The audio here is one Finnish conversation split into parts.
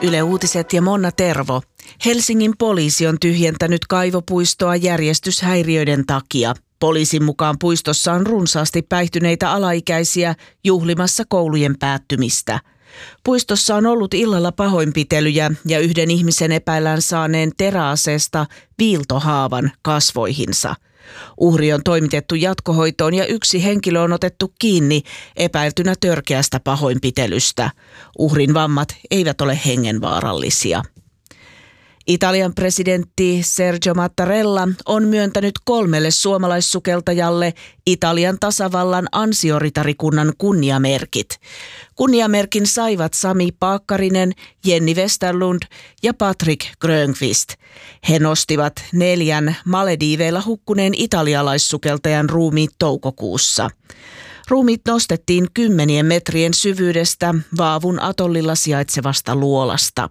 Yle Uutiset ja Monna Tervo. Helsingin poliisi on tyhjentänyt kaivopuistoa järjestyshäiriöiden takia. Poliisin mukaan puistossa on runsaasti päihtyneitä alaikäisiä juhlimassa koulujen päättymistä. Puistossa on ollut illalla pahoinpitelyjä ja yhden ihmisen epäillään saaneen teräaseesta viiltohaavan kasvoihinsa. Uhri on toimitettu jatkohoitoon ja yksi henkilö on otettu kiinni epäiltynä törkeästä pahoinpitelystä. Uhrin vammat eivät ole hengenvaarallisia. Italian presidentti Sergio Mattarella on myöntänyt 3 suomalaissukeltajalle Italian tasavallan ansioritarikunnan kunniamerkit. Kunniamerkin saivat Sami Paakkarinen, Jenni Westerlund ja Patrick Grönqvist. He nostivat 4 Malediiveilla hukkuneen italialaissukeltajan ruumiit toukokuussa. Ruumiit nostettiin 10 metrien syvyydestä Vaavun atollilla sijaitsevasta luolasta.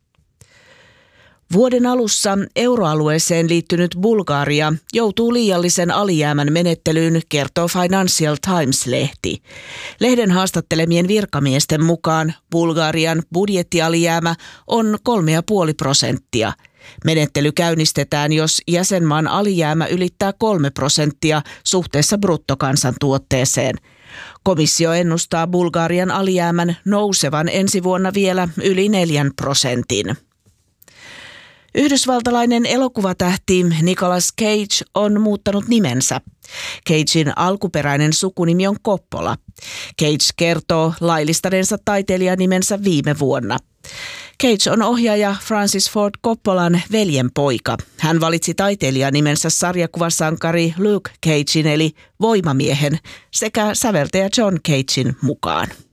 Vuoden alussa euroalueeseen liittynyt Bulgaria joutuu liiallisen alijäämän menettelyyn, kertoo Financial Times-lehti. Lehden haastattelemien virkamiesten mukaan Bulgarian budjettialijäämä on 3,5%. Menettely käynnistetään, jos jäsenmaan alijäämä ylittää 3% suhteessa bruttokansantuotteeseen. Komissio ennustaa Bulgarian alijäämän nousevan ensi vuonna vielä yli 4%. Yhdysvaltalainen elokuvatähti Nicolas Cage on muuttanut nimensä. Cagen alkuperäinen sukunimi on Coppola. Cage kertoo laillistaneensa taiteilijanimensä viime vuonna. Cage on ohjaaja Francis Ford Coppolan veljenpoika. Hän valitsi taiteilijanimensä sarjakuvasankari Luke Cagen eli Voimamiehen sekä säveltäjä John Cagen mukaan.